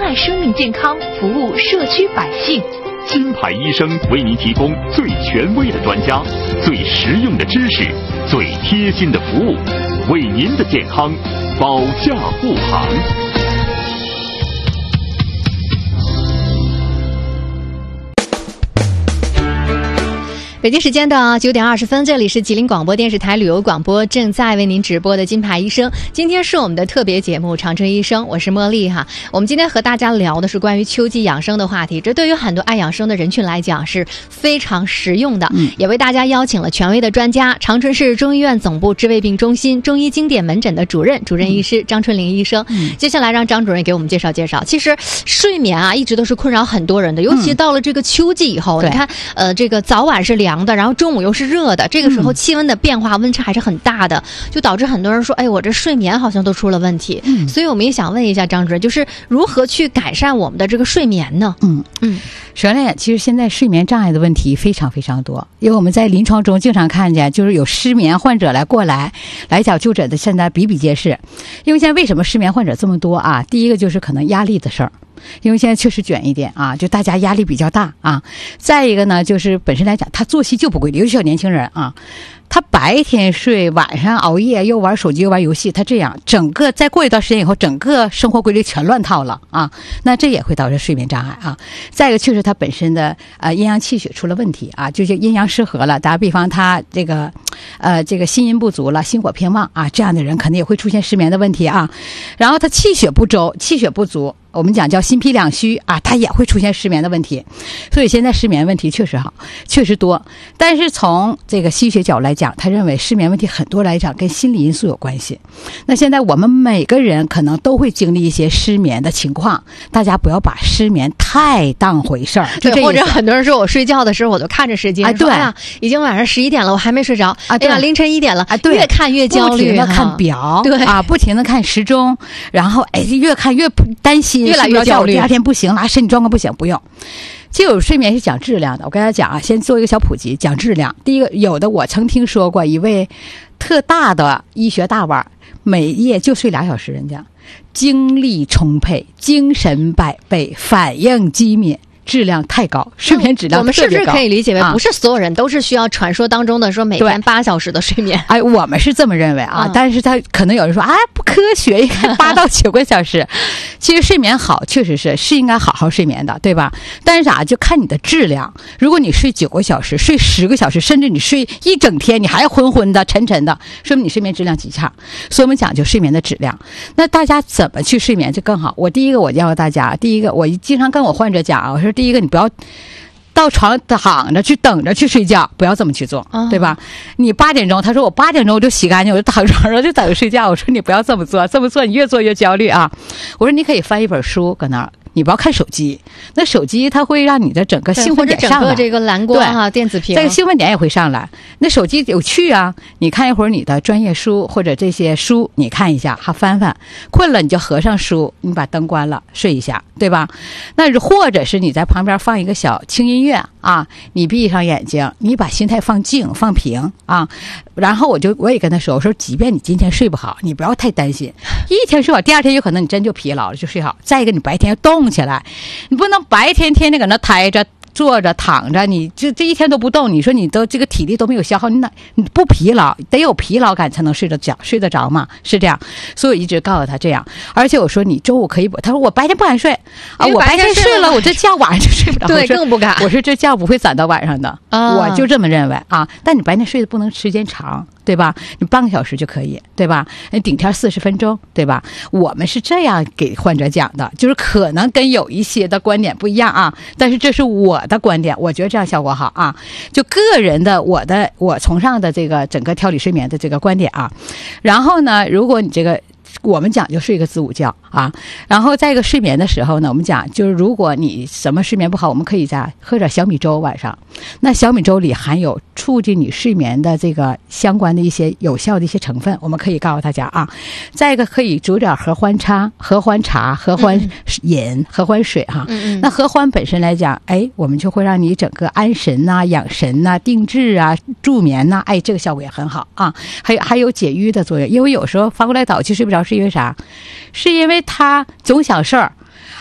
爱生命健康，服务社区百姓。 金牌医生为您提供最权威的专家、最实用的知识、最贴心的服务，为您的健康保驾护航。 北京时间的9点20分，这里是吉林广播电视台旅游广播，正在为您直播的金牌医生。今天是我们的特别节目《长春医生》，我是茉莉哈。我们今天和大家聊的是关于秋季养生的话题，这对于很多爱养生的人群来讲是非常实用的。也为大家邀请了权威的专家，长春市中医院总部治胃病中心中医经典门诊的主任医师张春玲医生。接下来让张主任给我们介绍介绍。其实睡眠啊，一直都是困扰很多人的，尤其到了这个秋季以后，你看，这个早晚是凉的，然后中午又是热的，这个时候气温的变化温差还是很大的，就导致很多人说，哎，我这睡眠好像都出了问题。所以我们也想问一下张主任，就是如何去改善我们的这个睡眠呢？ 首先，其实现在睡眠障碍的问题非常非常多，因为我们在临床中经常看见，就是有失眠患者来找就诊的，现在比比皆是。因为现在为什么失眠患者这么多啊？第一个就是可能压力的事儿。因为现在确实卷一点啊，就大家压力比较大啊。再一个呢，就是本身来讲，他作息就不规律，尤其小年轻人啊，他白天睡，晚上熬夜，又玩手机又玩游戏，他这样整个再过一段时间以后，整个生活规律全乱套了啊，那这也会导致睡眠障碍啊。再一个确实他本身的阴阳气血出了问题啊，就是阴阳失和了。打比方他这个心阴不足了，心火偏旺啊，这样的人可能也会出现失眠的问题啊。然后他气血不足，我们讲叫心脾两虚啊，它也会出现失眠的问题。所以现在失眠问题确实多。但是从这个西医学角度来讲，他认为失眠问题很多来讲跟心理因素有关系。那现在我们每个人可能都会经历一些失眠的情况，大家不要把失眠太当回事儿。 对，或者很多人说我睡觉的时候我都看着时间，对啊，已经晚上11点了，我还没睡着啊，对吧？凌晨1点了啊，对，越看越焦虑， 不停的看表，对啊，不停的看时钟，然后越看越担心。 越来越焦虑， 第二天不行了，身体状况不行，不用。就有睡眠是讲质量的，我跟大家讲啊，先做一个小普及，讲质量。第一个，有的我曾听说过一位特大的医学大腕，每夜就睡2小时，人家精力充沛，精神百倍，反应机敏。质量太高，睡眠质量特别高。我们是不是可以理解为不是所有人都是需要传说当中的说每天8小时的睡眠？ 哎，我们是这么认为啊，但是他可能有人说，哎，不科学，应该8到9个小时。其实睡眠好，确实是应该好好睡眠的，对吧？但是就看你的质量。如果你睡9个小时，睡10个小时，甚至你睡一整天，你还昏昏的、沉沉的，说明你睡眠质量极差。所以我们讲究睡眠的质量。那大家怎么去睡眠就更好？第一个我教大家，第一个我经常跟我患者讲，我说第一个你不要到床躺着去等着去睡觉，不要这么去做，对吧？你8点钟，他说我8点钟我就洗干净，我就躺床上就等着睡觉。我说你不要这么做，这么做你越做越焦虑啊。我说你可以翻一本书搁那儿，你不要看手机，那手机它会让你的整个兴奋点上来， 整个这个蓝光啊，电子屏， 这个兴奋点也会上来。那手机有趣啊，你看一会儿你的专业书或者这些书，你看一下，翻翻，困了你就合上书，你把灯关了，睡一下，对吧？那或者是你在旁边放一个小轻音乐啊，你闭上眼睛，你把心态放静放平啊。然后我也跟他说，我说即便你今天睡不好，你不要太担心，一天睡好，第二天有可能你真就疲劳了就睡好。再一个，你白天要动起来，你不能白天天天搁那呆着坐着躺着，你这一天都不动，你说你都这个体力都没有消耗，你不疲劳，得有疲劳感才能睡得着嘛，是这样。所以我一直告诉他这样。而且我说你中午可以补，他说我白天不敢睡啊，我白天睡了，我这觉晚上就睡不着， 对，更不敢。 我说这觉不会攒到晚上的，我就这么认为啊。但你白天睡的不能时间长，对吧？你半个小时就可以，对吧？顶天40分钟，对吧？我们是这样给患者讲的，就是可能跟有一些的观点不一样啊，但是这是我的观点，我觉得这样效果好啊。就个人的我崇尚的这个整个调理睡眠的这个观点啊。然后呢，如果你这个我们讲就睡一个子午觉啊，然后在一个睡眠的时候呢，我们讲就是如果你什么睡眠不好，我们可以喝点小米粥晚上。那小米粥里含有促进你睡眠的这个相关的一些有效的一些成分，我们可以告诉大家啊。再一个可以煮点合欢茶、合欢饮、合欢水哈。那合欢本身来讲，我们就会让你整个安神呐、养神呐、定志啊、助眠呐，这个效果也很好啊。还有解郁的作用，因为有时候翻过来倒去睡不着，是因为啥？是因为他总想事儿。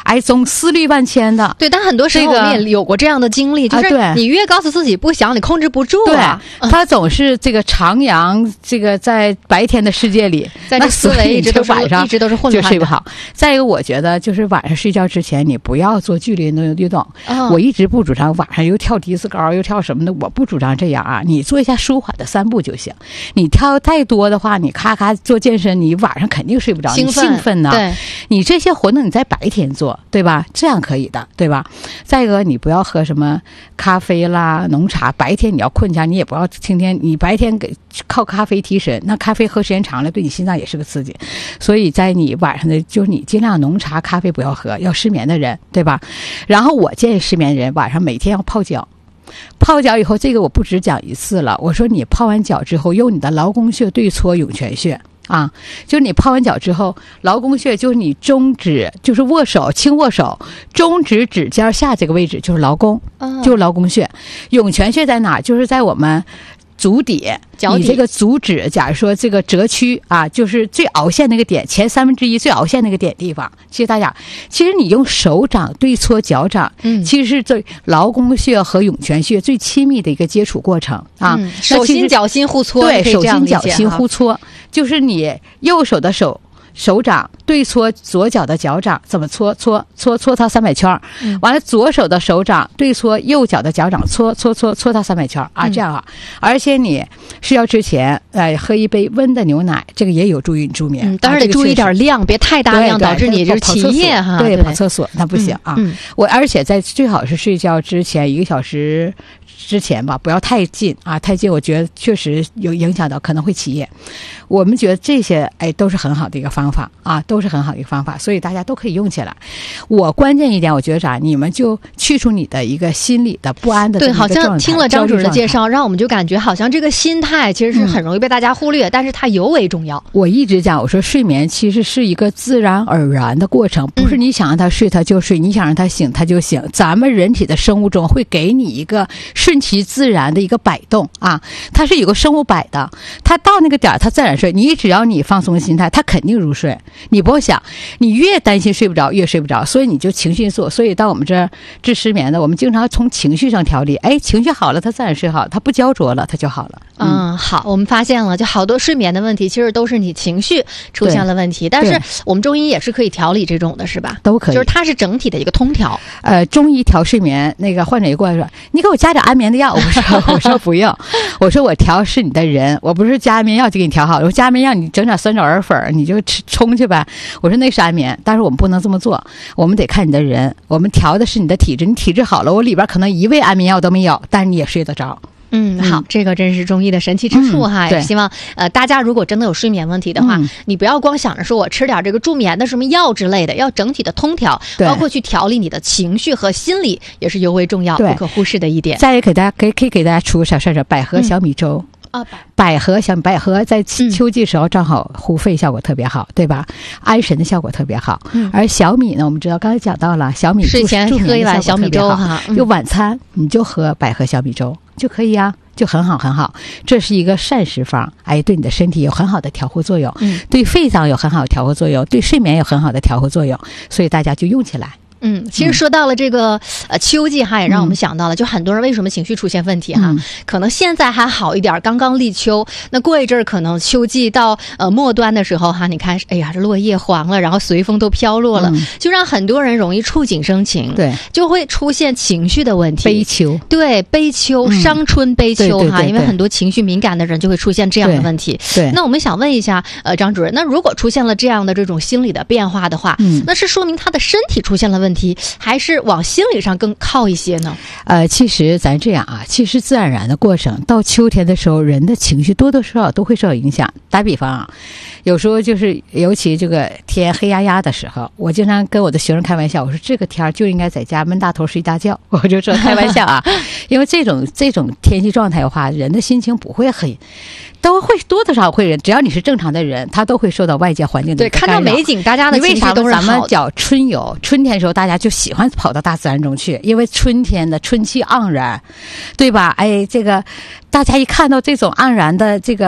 总思虑万千的。 对，但很多时候我们也有过这样的经历，就是你越告诉自己不想，你控制不住啊。 对，他总是这个徜徉这个在白天的世界里， 在这思维一直都是晚上一直都是混乱的， 就睡不好。再一个，我觉得就是晚上睡觉之前，你不要做剧烈运动。我一直不主张晚上又跳迪斯高又跳什么的，我不主张这样啊。你做一下舒缓的散步就行。你跳太多的话，你咔咔做健身，你晚上肯定睡不着，你兴奋呢。 对， 你这些活动你在白天做，对吧？这样可以的，对吧？再一个，你不要喝什么咖啡啦、浓茶，白天你要困下，你也不要天天你白天靠咖啡提神，那咖啡喝时间长了，对你心脏也是个刺激。所以在你晚上的，就是你尽量浓茶、咖啡不要喝，要失眠的人，对吧？然后我建议失眠人晚上每天要泡脚。泡脚以后，这个我不只讲一次了。我说你泡完脚之后，用你的劳宫穴对搓涌泉穴啊，就是你泡完脚之后，劳宫穴就是你中指，就是握手轻握手，中指指尖下这个位置就是劳宫，就是劳宫穴。涌泉穴在哪？就是在我们足底，你这个足趾，假如说这个折曲啊，就是最凹陷那个点，前1/3最凹陷那个点地方。其实大家，其实你用手掌对搓脚掌，其实是这劳宫穴和涌泉穴最亲密的一个接触过程啊。 手心脚心互搓， 对，手心脚心互搓，就是你右手的手掌对搓左脚的脚掌，怎么搓它300圈，完了左手的手掌对搓右脚的脚掌，搓它300圈啊，这样啊。而且你睡觉之前，喝一杯温的牛奶，这个也有助于你助眠。 当然得注意点量，别太大量，导致你这起夜哈。 对，跑厕所那不行啊。而且在最好是睡觉之前1个小时之前吧，不要太近啊，太近我觉得确实有影响到，可能会起夜。我们觉得这些都是很好的一个方法啊，都是很好的一个方法，所以大家都可以用起来。我关键一点，我觉得啥，你们就去除你的一个心理的不安的对，好像听了张主任的介绍，让我们就感觉好像这个心态其实是很容易被大家忽略，但是它尤为重要。 我一直讲，我说睡眠其实是一个自然而然的过程，不是你想让他睡他就睡，你想让他醒他就醒。咱们人体的生物钟会给你一个顺其自然的一个摆动啊，它是有个生物摆的，它到那个点它自然睡。你只要你放松心态，它肯定入睡。你不要想，你越担心睡不着越睡不着，所以你就情绪素。所以到我们这治失眠的，我们经常从情绪上调理。情绪好了，它自然睡好，它不焦灼了，它就好了。 好，我们发现了，就好多睡眠的问题，其实都是你情绪出现了问题。但是我们中医也是可以调理这种的，是吧？ 都可以， 就是它是整体的一个通调。 中医调睡眠，那个患者一过来说：“你给我加点安眠的药。”我说不用，我说我调是你的人，我不是加安眠药就给你调好了。我加安眠药，你整点酸枣仁粉，你就冲去呗。我说那是安眠，但是我们不能这么做，我们得看你的人，我们调的是你的体质，你体质好了，我里边可能1味安眠药都没有，但是你也睡得着。 好，这个真是中医的神奇之处哈。也希望大家如果真的有睡眠问题的话，你不要光想着说我吃点这个助眠的什么药之类的，要整体的通调，包括去调理你的情绪和心理，也是尤为重要、不可忽视的一点。 再给大家可以给大家出个小事儿，百合小米粥。百合在秋季时候正好护肺效果特别好，对吧？安神的效果特别好。而小米呢，我们知道刚才讲到了，小米睡前喝一碗小米粥哈， 就晚餐你就喝百合小米粥就可以啊，就很好很好。这是一个膳食方，对你的身体有很好的调和作用，对肺脏有很好的调和作用，对睡眠有很好的调和作用，所以大家就用起来。 其实说到了这个秋季哈，也让我们想到了，就很多人为什么情绪出现问题哈，可能现在还好一点，刚刚立秋，那过一阵儿可能秋季到末端的时候哈，你看，哎呀，这落叶黄了，然后随风都飘落了，就让很多人容易触景生情， 对， 就会出现情绪的问题， 悲秋， 对，悲秋，伤春悲秋哈，因为很多情绪敏感的人就会出现这样的问题。 对， 那我们想问一下张主任，那如果出现了这样的这种心理的变化的话，那是说明他的身体出现了问题，还是往心理上更靠一些呢？ 其实咱这样啊，其实自然而然的过程，到秋天的时候，人的情绪多多少少都会受到影响。打比方啊，有时候就是尤其这个天黑压压的时候，我经常跟我的学生开玩笑，我说这个天就应该在家闷大头睡大觉，我就说开玩笑啊，因为这种天气状态的话，人的心情不会很。都会多多少少会，只要你是正常的人，他都会受到外界环境的对，看到美景，大家的情绪都是好的。 咱们叫春游，春天的时候大家就喜欢跑到大自然中去，因为春天的春气盎然，对吧？这个大家一看到这种盎然的这个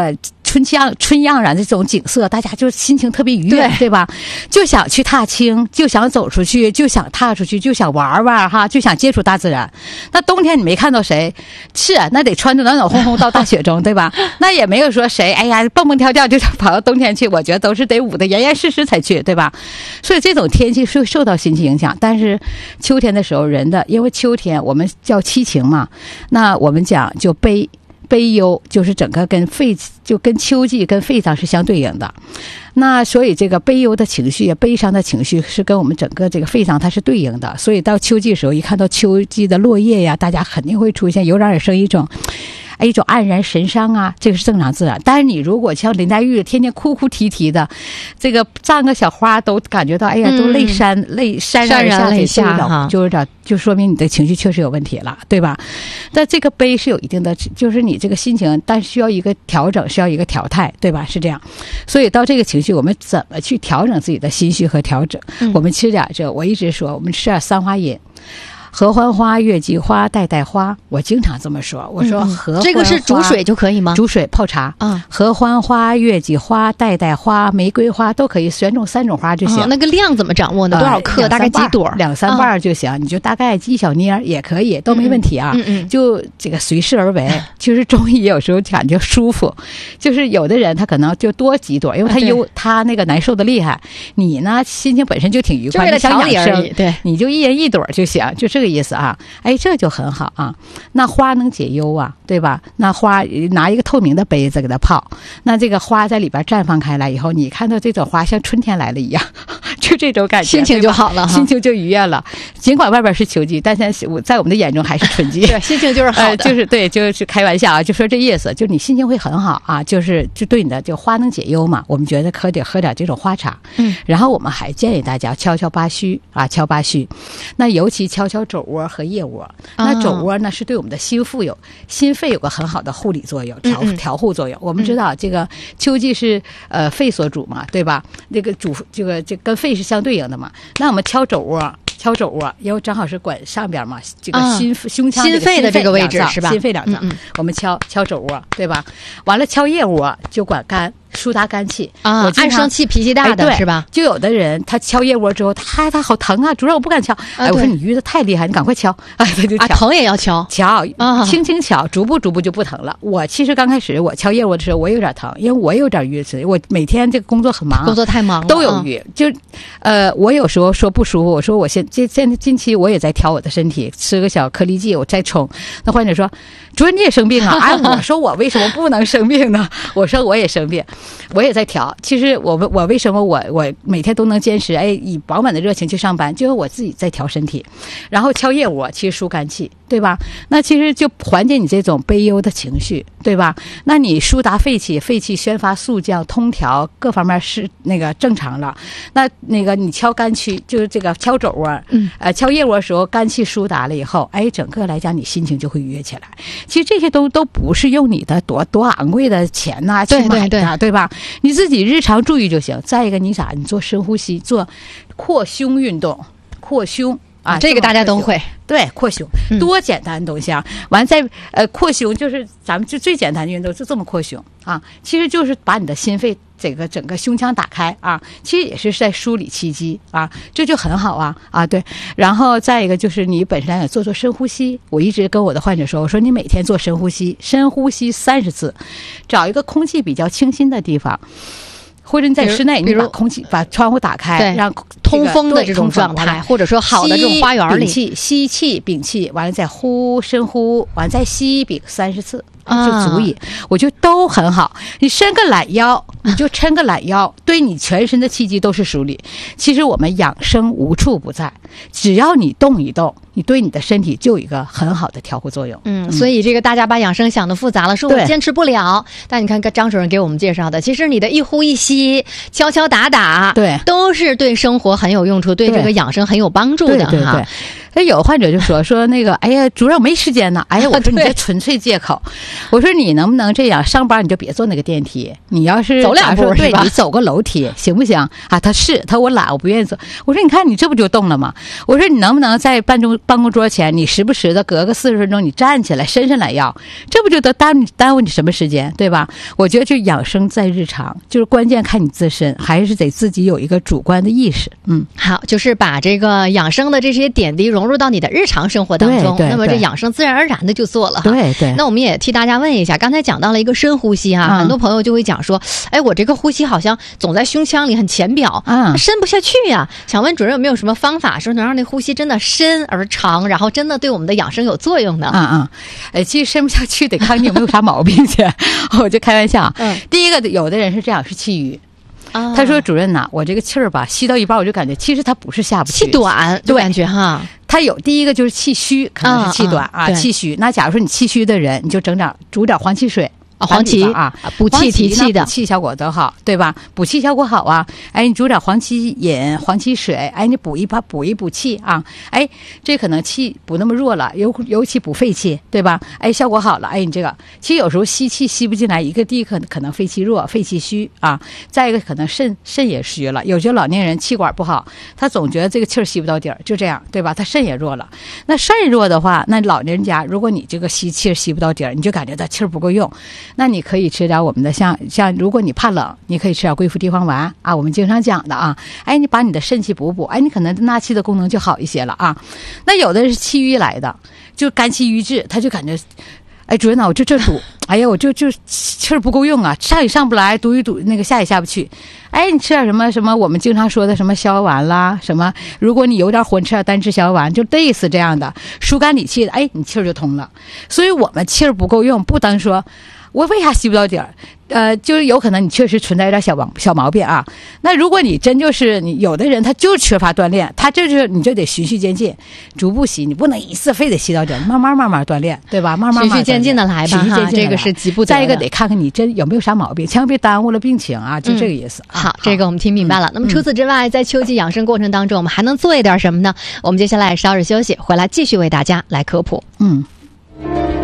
春漾然的这种景色，大家就心情特别愉悦， 对吧？就想去踏青，就想走出去，就想踏出去，就想玩玩哈，就想接触大自然。那冬天你没看到谁是啊？那得穿着暖暖烘烘到大雪中，对吧？那也没有说谁哎呀蹦蹦跳跳就跑到冬天去，我觉得都是得捂得严严实实才去，对吧？所以这种天气是受到心情影响。但是秋天的时候，人的因为秋天我们叫七情嘛，那我们讲就悲忧，就是整个跟秋季跟肺脏是相对应的。那所以这个悲忧的情绪、悲伤的情绪是跟我们整个这个肺脏它是对应的。所以到秋季的时候，一看到秋季的落叶呀，大家肯定会出现油然而生一种黯然神伤啊，这个是正常自然。但是你如果像林黛玉天天哭哭啼啼的，这个葬个小花都感觉到哎呀都泪潸然而下，就说明你的情绪确实有问题了，对吧？但这个悲是有一定的，就是你这个心情，但需要一个调整，需要一个调态，对吧？是这样。所以到这个情绪，我们怎么去调整自己的心绪和调整？我们吃点我一直说，我们吃点三花饮。合欢花、月季花、代代花，我经常这么说。我说合欢花， 这个是煮水就可以吗？ 煮水泡茶啊。合欢花、月季花、代代花、玫瑰花都可以，选种3种花就行。 那个量怎么掌握呢？多少克？大概几朵 ？2、3瓣就行。你就大概1小捏也可以，都没问题啊。就这个随势而为。就是中医有时候感觉舒服，就是有的人他可能就多几朵，因为他那个难受的厉害。你呢心情本身就挺愉快， 就为了调理而已。对， 你就一人1朵就行，就这个意思啊。哎，这就很好啊。那花能解忧啊，对吧？那花拿一个透明的杯子给它泡，那这个花在里边绽放开来以后，你看到这种花像春天来了一样，就这种感觉， 心情就好了， 心情就愉悦了。尽管外边是秋季，但是在我们的眼中还是春季。 对，心情就是好的。 就是开玩笑啊，就说这意思，就你心情会很好啊，就对你的就花能解忧嘛。我们觉得喝点这种花茶。然后我们还建议大家敲敲八虚啊，敲八虚。那尤其敲敲肘窝和腋窝。那肘窝呢是对我们的心肺有个很好的护理作用，调护作用。我们知道这个秋季是肺所主嘛，对吧？这跟肺是相对应的嘛。那我们敲肘窝，因为正好是管上边嘛，这个胸腔心肺的这个位置是吧？ 心肺两脏，我们敲肘窝，对吧？完了敲腋窝就管肝。疏达肝气啊，爱生气、脾气大的是吧？ 就有的人他敲腋窝之后，他好疼啊，主任我不敢敲。我说你淤的太厉害，你赶快敲。他就敲。 疼也要敲， 轻轻敲，逐步就不疼了。我其实刚开始我敲腋窝的时候，我有点疼，因为我有点淤，我每天这个工作很忙， 工作太忙了， 都有淤。就我有时候说不舒服，我说我近期我也在调我的身体，吃个小颗粒剂，我再冲。那患者说，主任你也生病啊？我说我为什么不能生病呢？我说我也生病。我也在调，其实我为什么我每天都能坚持以饱满的热情去上班，就是我自己在调身体，然后敲腋窝，其实疏肝气，对吧？那其实就缓解你这种悲忧的情绪，对吧？那你疏达肺气宣发肃降通调各方面是那个正常了，那个你敲肝区，就是这个敲肘窝，敲腋窝的时候肝气疏达了以后，整个来讲你心情就会愉悦起来。其实这些都不是用你的多昂贵的钱呐去买的，对吧？你自己日常注意就行。再一个，你做深呼吸，做扩胸运动，扩胸啊， 这个大家都会。 对，扩胸多简单的东西啊！完再扩胸，就是咱们就最简单的运动，就这么扩胸啊。其实就是把你的心肺这个整个胸腔打开啊，其实也是在梳理气机啊，这就很好啊。对，然后再一个就是你本身来讲做深呼吸，我一直跟我的患者说，我说你每天做深呼吸30次，找一个空气比较清新的地方。或者你在室内，你把窗户打开，让通风的这种状态，或者说好的这种花园里， 吸气屏气，完了再深呼，完了再吸屏30次。就足以，我觉得都很好。你伸个懒腰，你就抻个懒腰，对你全身的气机都是梳理。其实我们养生无处不在，只要你动一动，你对你的身体就有一个很好的调护作用。 所以这个大家把养生想得复杂了，说我坚持不了。但你看张主任给我们介绍的，其实你的一呼一吸、敲敲打打， 对， 都是对生活很有用处，对这个养生很有帮助的哈。 有患者就说那个，哎呀，主任没时间呢。哎呀，我说你这纯粹借口。我说你能不能这样，上班你就别坐那个电梯，你要是走2步， 对，你走个楼梯行不行啊？他说我懒，我不愿意走。我说你看你这不就动了吗？我说你能不能在办公桌前，你时不时的隔个40分钟你站起来伸伸懒腰，这不就得耽误你什么时间，对吧？我觉得就养生在日常，就是关键看你自身，还是得自己有一个主观的意识。 好，就是把这个养生的这些点滴融入到你的日常生活当中，那么这养生自然而然的就做了。 对对。 那我们也替大家问一下，刚才讲到了一个深呼吸啊，很多朋友就会讲说，哎，我这个呼吸好像总在胸腔里很浅表，深不下去呀。想问主任有没有什么方法，说能让那呼吸真的深而长，然后真的对我们的养生有作用呢？ 其实深不下去得看你有没有啥毛病去，我就开玩笑。第一个，有的人是这样，是气郁。他说主任呐，我这个气儿吧吸到一半我就感觉其实他不是下不去， 气短，对，感觉哈。 他有第一个就是气虚，可能是气短气虚。那假如说你气虚的人，你就煮点黄芪水。 黄芪补气提气的， 补气效果都好，对吧？补气效果好啊！哎，你煮点黄芪饮、黄芪水，哎，你补气啊！哎，这可能气不那么弱了，尤其补肺气，对吧？哎，效果好了，哎，你这个其实有时候吸气吸不进来，一个第一可能肺气弱、肺气虚啊，再一个可能肾也虚了。有些老年人气管不好，他总觉得这个气儿吸不到底儿，就这样，对吧？他肾也弱了。那肾弱的话，那老年人家如果你这个吸气吸不到底儿，你就感觉他气儿不够用。那你可以吃点我们的像如果你怕冷，你可以吃点桂附地黄丸啊，我们经常讲的啊，哎，你把你的肾气补，哎，你可能纳气的功能就好一些了啊。那有的人是气郁来的，就肝气郁滞，他就感觉，哎，主任呐，我这堵，哎呀，我就气儿不够用啊，上也上不来，堵一堵，那个下也下不去。哎，你吃点什么我们经常说的什么消丸啦，什么如果你有点火，你吃点丹栀消丸，就类似这样的疏肝理气的，哎，你气儿就通了。所以我们气儿不够用，不单说我为啥吸不到底儿？就是有可能你确实存在一点小毛病啊。那如果你真就是你有的人他就缺乏锻炼，他就是你就得循序渐进，逐步吸，你不能一次非得吸到底，慢慢锻炼，对吧？慢慢循序渐进的来吧，这个是急不得。 再一个得看看你真有没有啥毛病，千万别耽误了病情啊，就这个意思。 好，这个我们听明白了。那么除此之外，在秋季养生过程当中，我们还能做一点什么呢？我们接下来稍事休息，回来继续为大家来科普。